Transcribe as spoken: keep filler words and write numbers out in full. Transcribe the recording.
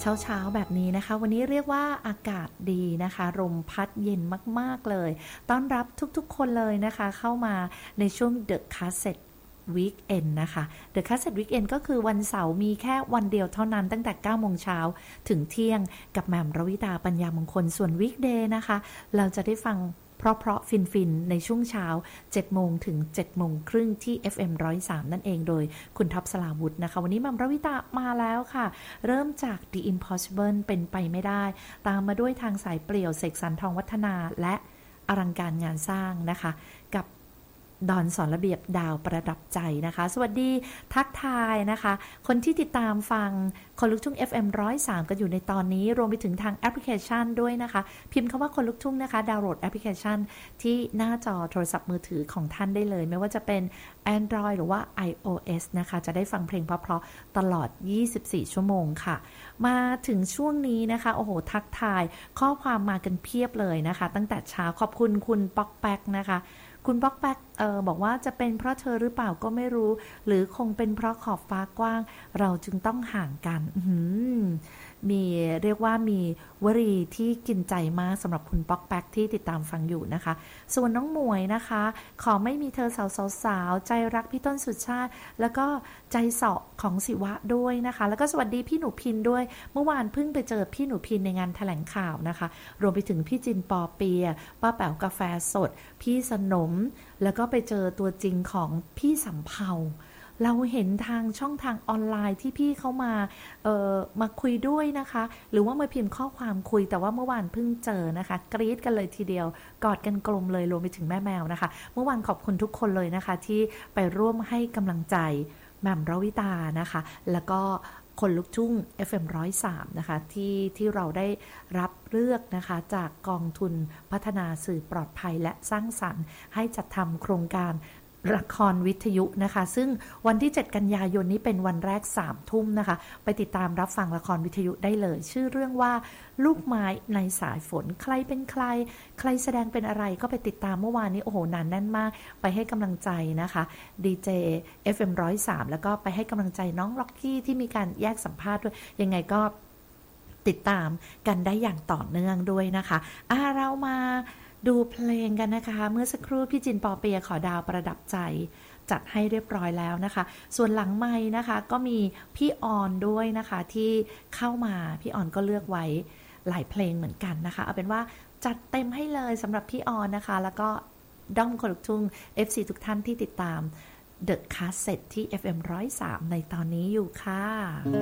เช้าๆแบบนี้นะคะวันนี้เรียกว่าอากาศดีนะคะลมพัดเย็นมากๆเลยต้อนรับทุกๆคนเลยนะคะเข้ามาในช่วง The Cassette Weekend นะคะ The Cassette Weekend ก็คือวันเสาร์มีแค่วันเดียวเท่านั้นตั้งแต่เก้าโมงเช้าถึงเที่ยงกับแหม่มรวิตาปัญญามงคลส่วน Weekday นะคะเราจะได้ฟังเพราะๆฟินๆในช่วงเช้า เจ็ดโมงถึง เจ็ดโมงครึ่งที่ เอฟ เอ็ม หนึ่งศูนย์สาม นั่นเองโดยคุณท็อปสลาวุธนะคะวันนี้แหม่มรวิตามาแล้วค่ะเริ่มจาก The Impossible เป็นไปไม่ได้ตามมาด้วยทางสายเปลี่ยวเสกสรรทองวัฒนาและอลังการงานสร้างนะคะกับดอนสอนระเบียบดาวประดับใจนะคะสวัสดีทักทายนะคะคนที่ติดตามฟังคนลุกทุ่ง เอฟ เอ็ม หนึ่งศูนย์สาม กันอยู่ในตอนนี้รวมไปถึงทางแอปพลิเคชันด้วยนะคะพิมพ์คำว่าคนลุกทุ่งนะคะดาวน์โหลดแอปพลิเคชันที่หน้าจอโทรศัพท์มือถือของท่านได้เลยไม่ว่าจะเป็น Android หรือว่า iOS นะคะจะได้ฟังเพลงเพราะๆตลอดยี่สิบสี่ชั่วโมงค่ะมาถึงช่วงนี้นะคะโอ้โหทักทายข้อความมากันเพียบเลยนะคะตั้งแต่เช้าขอบคุณคุณป๊อกแป๊กนะคะคุณป๊อกแป๊กเอ่อบอกว่าจะเป็นเพราะเธอหรือเปล่าก็ไม่รู้หรือคงเป็นเพราะขอบฟ้ากว้างเราจึงต้องห่างกันมีเรียกว่ามีวลีที่กินใจมากสำหรับคุณป๊อกแป๊กที่ติดตามฟังอยู่นะคะส่วนน้องหมวยนะคะขอไม่มีเธอสาวสาวใจรักพี่ต้นสุชาติแล้วก็ใจเสาะของศิวะด้วยนะคะแล้วก็สวัสดีพี่หนูพินด้วยเมื่อวานเพิ่งไปเจอพี่หนูพินในงานแถลงข่าวนะคะรวมไปถึงพี่จินปอเปียป้าแป๋วกาแฟสดพี่สนมแล้วก็ไปเจอตัวจริงของพี่สำเภาเราเห็นทางช่องทางออนไลน์ที่พี่เขามาเอ่อมาคุยด้วยนะคะหรือว่ามาพิมพ์ข้อความคุยแต่ว่าเมื่อวานเพิ่งเจอนะคะกรี๊ดกันเลยทีเดียวกอดกันกลมเลยรวมไปถึงแม่แมวนะคะเมื่อวานขอบคุณทุกคนเลยนะคะที่ไปร่วมให้กำลังใจแหม่มรวิตานะคะแล้วก็คนลุกทุ่ง เอฟ เอ็ม หนึ่งศูนย์สาม นะคะที่ที่เราได้รับเลือกนะคะจากกองทุนพัฒนาสื่อปลอดภัยและสร้างสรรค์ให้จัดทำโครงการละครวิทยุนะคะซึ่งวันที่เจ็ดกันยายนนี้เป็นวันแรกสามทุ่มนะคะไปติดตามรับฟังละครวิทยุได้เลยชื่อเรื่องว่าลูกไม้ในสายฝนใครเป็นใครใครแสดงเป็นอะไรก็ไปติดตามเมื่อวานนี้โอ้โหนานแน่นมากไปให้กำลังใจนะคะดีเจ เอฟ เอ็ม หนึ่งศูนย์สาม แล้วก็ไปให้กำลังใจน้องล็อกกี้ที่มีการแยกสัมภาษณ์ด้วยยังไงก็ติดตามกันได้อย่างต่อเนื่องด้วยนะคะอ่ะเรามาดูเพลงกันนะคะเมื่อสักครู่พี่จินปอเปียขอดาวประดับใจจัดให้เรียบร้อยแล้วนะคะส่วนหลังไมค์นะคะก็มีพี่ออนด้วยนะคะที่เข้ามาพี่ออนก็เลือกไว้หลายเพลงเหมือนกันนะคะเอาเป็นว่าจัดเต็มให้เลยสำหรับพี่ออนนะคะแล้วก็ด้อมคนลุกทุ่ง เอฟ ซี ทุกท่านที่ติดตาม The Cassette ที่ เอฟ เอ็ม หนึ่งศูนย์สาม ในตอนนี้อยู่ค่ะ